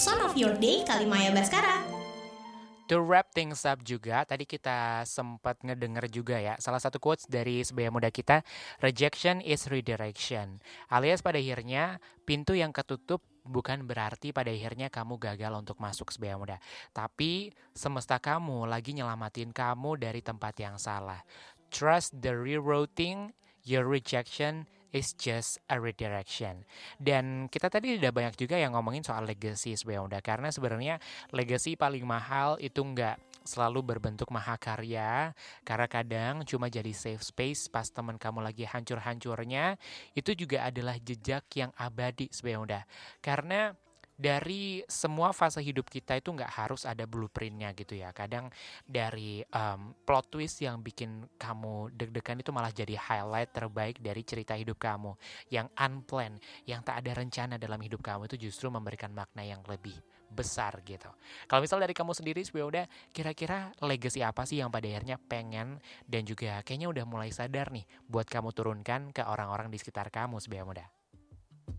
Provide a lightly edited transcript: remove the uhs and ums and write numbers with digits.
Song of Your Day kali Maya Baskara. To wrap things up juga, tadi kita sempat ngedenger juga ya, salah satu quotes dari sebaya muda kita, rejection is redirection. Alias pada akhirnya, pintu yang ketutup bukan berarti pada akhirnya kamu gagal untuk masuk sebaya muda. Tapi semesta kamu lagi nyelamatin kamu dari tempat yang salah. Trust the rerouting, your rejection is just a redirection. Dan kita tadi udah banyak juga yang ngomongin soal legacy sebaya muda, karena sebenarnya legacy paling mahal itu nggak selalu berbentuk mahakarya, karena kadang cuma jadi safe space pas teman kamu lagi hancur-hancurnya. Itu juga adalah jejak yang abadi sebaya muda, karena dari semua fase hidup kita itu nggak harus ada blueprintnya gitu ya. Kadang dari plot twist yang bikin kamu deg-degan itu malah jadi highlight terbaik dari cerita hidup kamu. Yang unplanned, yang tak ada rencana dalam hidup kamu itu justru memberikan makna yang lebih besar gitu. Kalau misal dari kamu sendiri sebaya udah, kira-kira legacy apa sih yang pada akhirnya pengen dan juga kayaknya udah mulai sadar nih buat kamu turunkan ke orang-orang di sekitar kamu sebaya muda?